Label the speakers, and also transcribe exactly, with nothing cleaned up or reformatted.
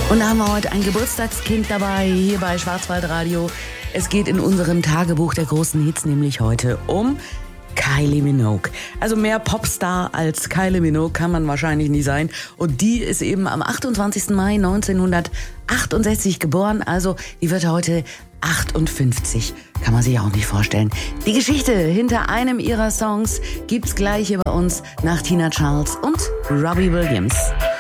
Speaker 1: Und da haben wir heute ein Geburtstagskind dabei, hier bei Schwarzwaldradio. Es geht in unserem Tagebuch der großen Hits nämlich heute um Kylie Minogue. Also mehr Popstar als Kylie Minogue kann man wahrscheinlich nie sein. Und die ist eben am achtundzwanzigsten Mai neunzehnhundertachtundsechzig geboren. Also die wird heute achtundfünfzig. Kann man sich auch nicht vorstellen. Die Geschichte hinter einem ihrer Songs gibt's gleich hier bei uns nach Tina Charles und Robbie Williams.